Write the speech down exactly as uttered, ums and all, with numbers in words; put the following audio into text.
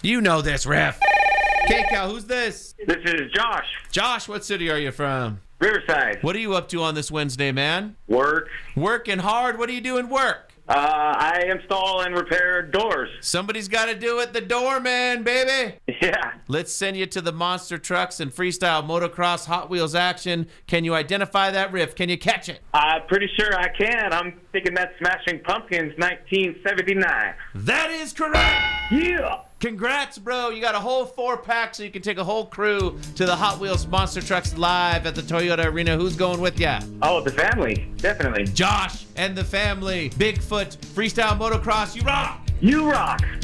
You know this, Riff. K-Cal, who's this? This is Josh. Josh, what city are you from? Riverside. What are you up to on this Wednesday, man? Work. Working hard? What are you doing work? Uh, I install and repair doors. Somebody's got to do it, the doorman, baby. Yeah. Let's send you to the monster trucks and freestyle motocross Hot Wheels action. Can you identify that riff? Can you catch it? I'm pretty sure I can. I'm thinking that's Smashing Pumpkins nineteen seventy-nine. That is correct. Yeah. Congrats, bro. You got a whole four pack so you can take a whole crew to the Hot Wheels Monster Trucks live at the Toyota Arena. Who's going with ya? Oh, the family. Definitely. Josh and the family. Bigfoot, freestyle motocross, you rock. You rock.